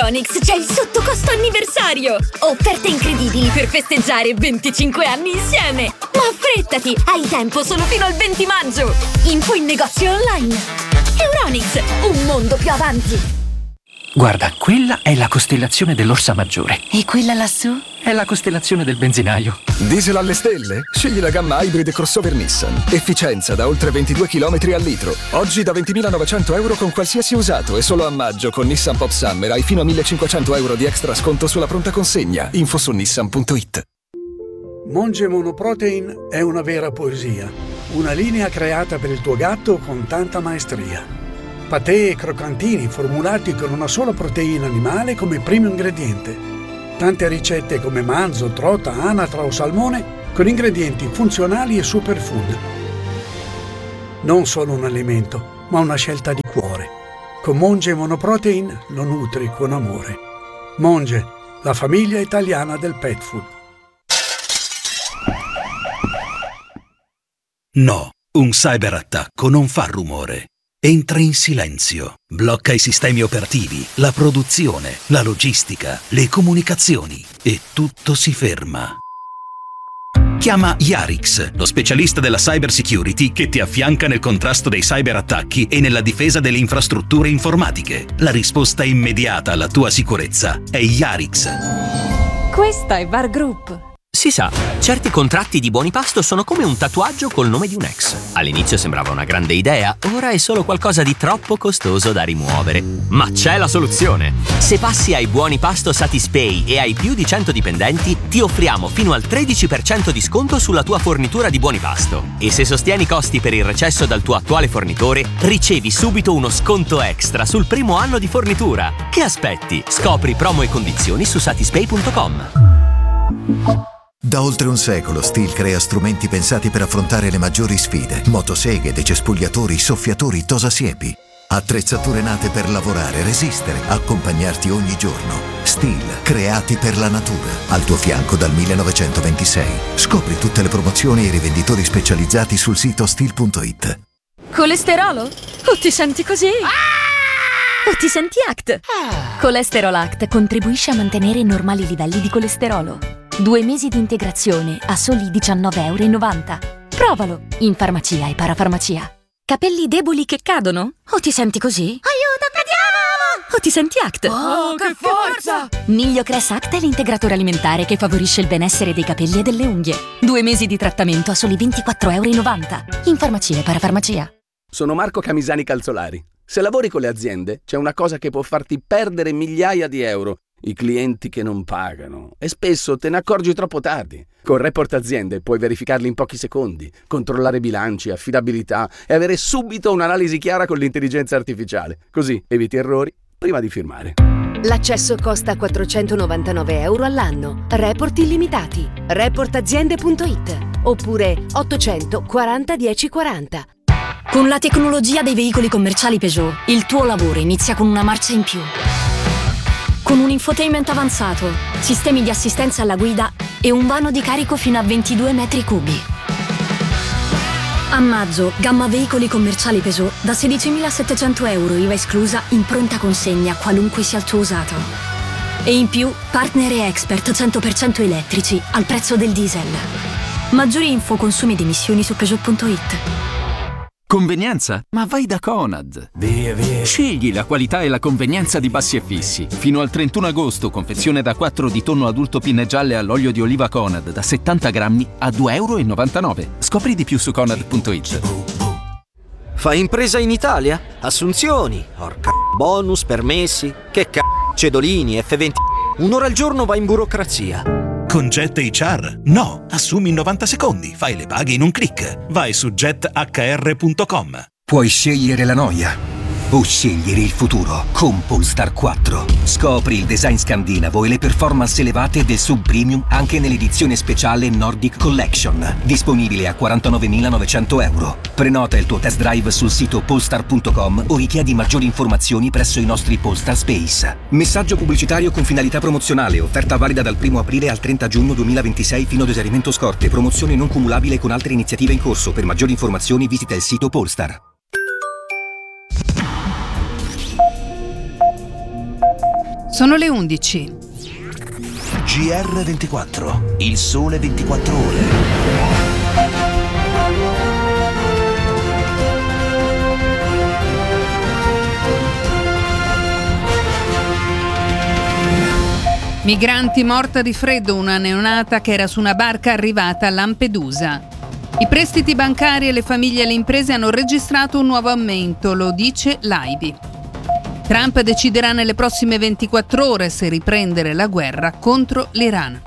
Euronics c'è il sottocosto anniversario! Offerte incredibili per festeggiare 25 anni insieme! Ma affrettati! Hai tempo solo fino al 20 maggio! Info in negozio online! Euronics, un mondo più avanti! Guarda, quella è la costellazione dell'Orsa Maggiore. E quella lassù? È la costellazione del benzinaio. Diesel alle stelle? Scegli la gamma Hybrid crossover Nissan. Efficienza da oltre 22 km al litro. Oggi da 20.900 euro con qualsiasi usato e solo a maggio con Nissan Pop Summer hai fino a 1.500 euro di extra sconto sulla pronta consegna. Info su nissan.it. Monge Monoprotein è una vera poesia. Una linea creata per il tuo gatto con tanta maestria. Patè e croccantini formulati con una sola proteina animale come primo ingrediente. Tante ricette come manzo, trota, anatra o salmone con ingredienti funzionali e superfood. Non solo un alimento, ma una scelta di cuore. Con Monge Monoprotein lo nutri con amore. Monge, la famiglia italiana del pet food. No, un cyberattacco non fa rumore. Entra in silenzio, blocca i sistemi operativi, la produzione, la logistica, le comunicazioni e tutto si ferma. Chiama Yarix, lo specialista della cyber security che ti affianca nel contrasto dei cyberattacchi e nella difesa delle infrastrutture informatiche. La risposta immediata alla tua sicurezza è Yarix. Questa è Bar Group. Si sa, certi contratti di buoni pasto sono come un tatuaggio col nome di un ex. All'inizio sembrava una grande idea, ora è solo qualcosa di troppo costoso da rimuovere. Ma c'è la soluzione! Se passi ai buoni pasto Satispay e hai più di 100 dipendenti, ti offriamo fino al 13% di sconto sulla tua fornitura di buoni pasto. E se sostieni i costi per il recesso dal tuo attuale fornitore, ricevi subito uno sconto extra sul primo anno di fornitura. Che aspetti? Scopri promo e condizioni su satispay.com. Da oltre un secolo Stihl crea strumenti pensati per affrontare le maggiori sfide. Motoseghe, decespugliatori, soffiatori, tosasiepi. Attrezzature nate per lavorare, resistere, accompagnarti ogni giorno. Stihl, creati per la natura. Al tuo fianco dal 1926. Scopri tutte le promozioni e i rivenditori specializzati sul sito stihl.it. Colesterolo? O ti senti così? O ti senti ACT? Colesterol ACT contribuisce a mantenere i normali livelli di colesterolo. 2 mesi di integrazione a soli 19,90 €. Provalo in farmacia e parafarmacia. Capelli deboli che cadono? O ti senti così? Aiuto, cadiamo! O ti senti ACT? Oh, che forza! Migliocress ACT è l'integratore alimentare che favorisce il benessere dei capelli e delle unghie. 2 mesi di trattamento a soli 24,90 €. In farmacia e parafarmacia. Sono Marco Camisani Calzolari. Se lavori con le aziende, c'è una cosa che può farti perdere migliaia di euro. I clienti che non pagano. E spesso te ne accorgi troppo tardi. Con Report Aziende puoi verificarli in pochi secondi, controllare bilanci, affidabilità e avere subito un'analisi chiara con l'intelligenza artificiale. Così eviti errori prima di firmare. L'accesso costa 499 € all'anno. Report illimitati. Reportaziende.it oppure 840 1040. Con la tecnologia dei veicoli commerciali Peugeot, il tuo lavoro inizia con una marcia in più. Con un infotainment avanzato, sistemi di assistenza alla guida e un vano di carico fino a 22 metri cubi. A maggio, gamma veicoli commerciali Peugeot da 16.700 € IVA esclusa in pronta consegna qualunque sia il tuo usato. E in più, partner e expert 100% elettrici al prezzo del diesel. Maggiori info, consumi ed emissioni su Peugeot.it. Convenienza? Ma vai da Conad! Via. Scegli la qualità e la convenienza di Bassi e Fissi. Fino al 31 agosto, confezione da 4 di tonno adulto pinne gialle all'olio di oliva Conad da 70 grammi a 2,99 €. Scopri di più su Conad.it. Fai impresa in Italia? Assunzioni, bonus, permessi, cedolini, F20. Un'ora al giorno vai in burocrazia. Con Jet HR? No, assumi in 90 secondi, fai le paghe in un click. Vai su jethr.com. Puoi scegliere la noia o scegliere il futuro con Polestar 4. Scopri il design scandinavo e le performance elevate del sub premium anche nell'edizione speciale Nordic Collection, disponibile a 49.900 €. Prenota il tuo test drive sul sito polestar.com o richiedi maggiori informazioni presso i nostri Polestar Space. Messaggio pubblicitario con finalità promozionale, offerta valida dal 1 aprile al 30 giugno 2026 fino ad esaurimento scorte, promozione non cumulabile con altre iniziative in corso. Per maggiori informazioni visita il sito Polestar. Sono le 11. GR24, il sole 24 ore. Migranti morta di freddo, una neonata che era su una barca arrivata a Lampedusa. I prestiti bancari alle famiglie e alle imprese hanno registrato un nuovo aumento, lo dice l'AIBI. Trump deciderà nelle prossime 24 ore se riprendere la guerra contro l'Iran.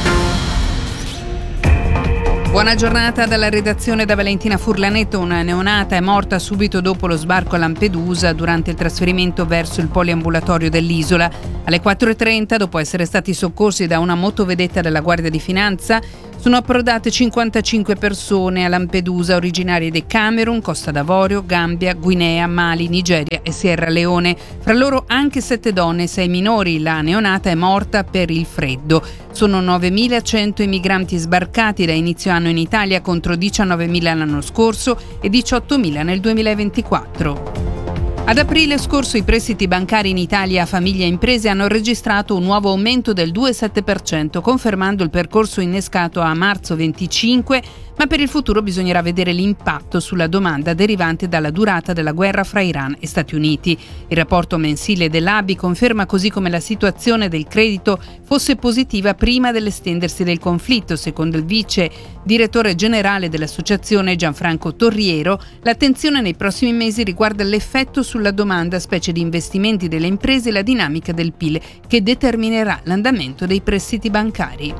Buona giornata dalla redazione da Valentina Furlanetto. Una neonata è morta subito dopo lo sbarco a Lampedusa durante il trasferimento verso il poliambulatorio dell'isola. Alle 4:30, dopo essere stati soccorsi da una motovedetta della Guardia di Finanza, sono approdate 55 persone a Lampedusa, originarie di Camerun, Costa d'Avorio, Gambia, Guinea, Mali, Nigeria e Sierra Leone. Fra loro anche 7 donne e 6 minori. La neonata è morta per il freddo. Sono 9.100 i migranti sbarcati da inizio anno in Italia contro 19.000 l'anno scorso e 18.000 nel 2024. Ad aprile scorso i prestiti bancari in Italia a famiglie e imprese hanno registrato un nuovo aumento del 2,7%, confermando il percorso innescato a marzo 25, ma per il futuro bisognerà vedere l'impatto sulla domanda derivante dalla durata della guerra fra Iran e Stati Uniti. Il rapporto mensile dell'ABI conferma così come la situazione del credito fosse positiva prima dell'estendersi del conflitto. Secondo il vice direttore generale dell'associazione Gianfranco Torriero, l'attenzione nei prossimi mesi riguarda l'effetto sulla domanda, specie di investimenti delle imprese e la dinamica del PIL che determinerà l'andamento dei prestiti bancari.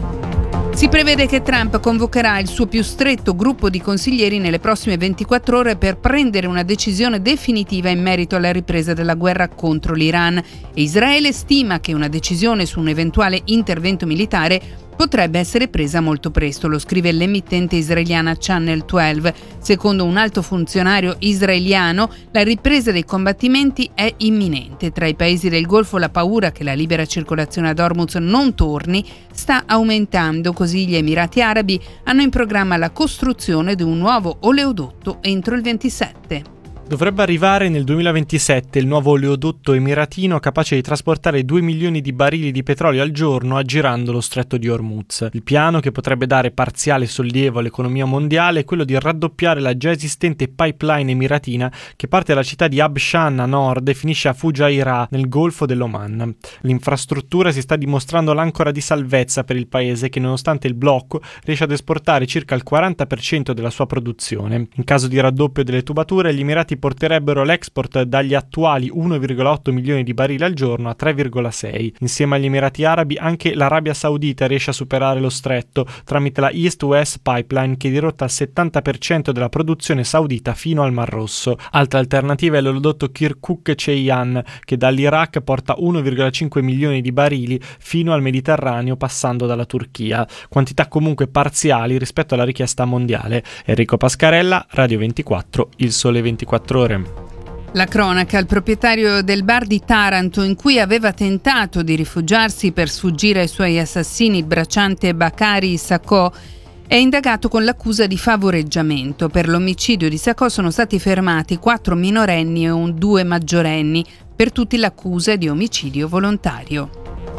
Si prevede che Trump convocherà il suo più stretto gruppo di consiglieri nelle prossime 24 ore per prendere una decisione definitiva in merito alla ripresa della guerra contro l'Iran. E Israele stima che una decisione su un eventuale intervento militare potrebbe essere presa molto presto, lo scrive l'emittente israeliana Channel 12. Secondo un alto funzionario israeliano, la ripresa dei combattimenti è imminente. Tra i paesi del Golfo la paura che la libera circolazione ad Hormuz non torni sta aumentando, così gli Emirati Arabi hanno in programma la costruzione di un nuovo oleodotto entro il 27. Dovrebbe arrivare nel 2027 il nuovo oleodotto emiratino capace di trasportare 2 milioni di barili di petrolio al giorno aggirando lo stretto di Hormuz. Il piano, che potrebbe dare parziale sollievo all'economia mondiale, è quello di raddoppiare la già esistente pipeline emiratina che parte dalla città di Abshan a nord e finisce a Fujairah nel Golfo dell'Oman. L'infrastruttura si sta dimostrando l'ancora di salvezza per il paese che, nonostante il blocco, riesce ad esportare circa il 40% della sua produzione. In caso di raddoppio delle tubature, gli Emirati porterebbero l'export dagli attuali 1,8 milioni di barili al giorno a 3,6. Insieme agli Emirati Arabi anche l'Arabia Saudita riesce a superare lo stretto tramite la East-West Pipeline che dirotta il 70% della produzione saudita fino al Mar Rosso. Altra alternativa è l'oleodotto Kirkuk-Ceyhan che dall'Iraq porta 1,5 milioni di barili fino al Mediterraneo passando dalla Turchia, quantità comunque parziali rispetto alla richiesta mondiale. Enrico Pascarella, Radio 24, Il Sole 24 Ore. La cronaca: il proprietario del bar di Taranto in cui aveva tentato di rifugiarsi per sfuggire ai suoi assassini, il bracciante Bakari Sacco, è indagato con l'accusa di favoreggiamento. Per l'omicidio di Sacco sono stati fermati 4 minorenni e 2 maggiorenni. Per tutti l'accusa è di omicidio volontario.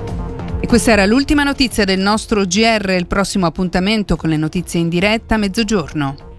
E questa era l'ultima notizia del nostro GR. Il prossimo appuntamento con le notizie in diretta a mezzogiorno.